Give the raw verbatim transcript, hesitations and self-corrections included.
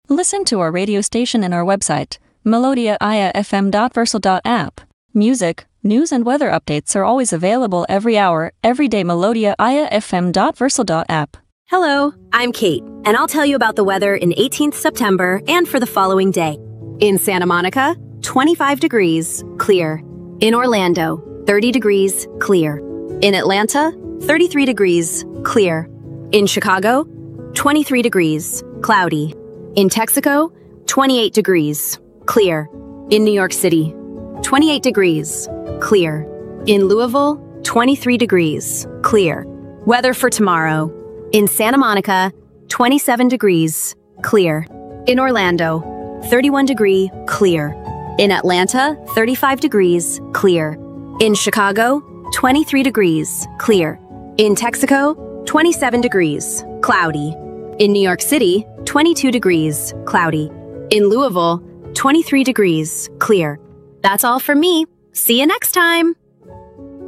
Listen to our radio station and our website, melodia i a f m dot versal dot app. Music, news and weather updates are always available every hour, every day. melodia i a f m dot versal dot app. Hello, I'm Kate, and I'll tell you about the weather in eighteenth September and for the following day. In Santa Monica, twenty-five degrees, clear. In Orlando, thirty degrees, clear. In Atlanta, thirty-three degrees, clear. In Chicago, twenty-three degrees, cloudy. In Texaco, twenty-eight degrees, clear. In New York City, twenty-eight degrees, clear. In Louisville, twenty-three degrees, clear. Weather for tomorrow. In Santa Monica, twenty-seven degrees, clear. In Orlando, thirty-one degree, clear. In Atlanta, thirty-five degrees, clear. In Chicago, twenty-three degrees, clear. In Texaco, twenty-seven degrees, cloudy. In New York City, twenty-two degrees, cloudy. In Louisville, twenty-three degrees, clear. That's all from me. See you next time.